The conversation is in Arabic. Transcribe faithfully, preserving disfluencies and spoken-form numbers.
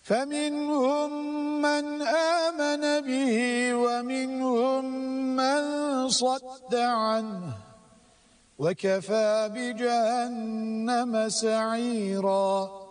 فمنهم من آمن به ومنهم من صد عنه وكفى بجهنم سعيرا.